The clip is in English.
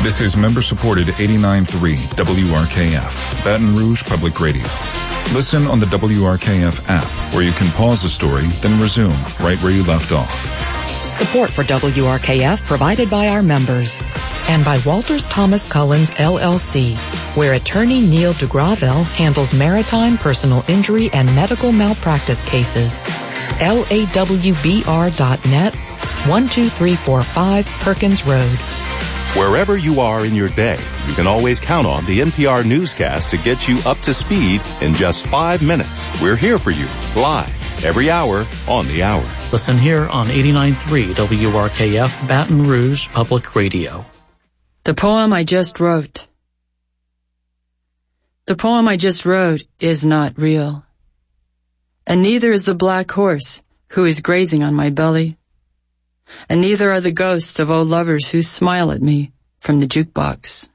This is member-supported 89.3 WRKF, Baton Rouge Public Radio. Listen on the WRKF app, where you can pause the story, then resume right where you left off. Support for WRKF provided by our members and by Walters Thomas Cullens, LLC, where attorney Neil DeGravel handles maritime, personal injury, and medical malpractice cases. LAWBR.net, 12345 Perkins Road. Wherever you are in your day, you can always count on the NPR newscast to get you up to speed in just 5 minutes. We're here for you, live, every hour, on the hour. Listen here on 89.3 WRKF, Baton Rouge Public Radio. The poem I just wrote. The poem I just wrote is not real. And neither is the black horse who is grazing on my belly. And neither are the ghosts of old lovers who smile at me from the jukebox.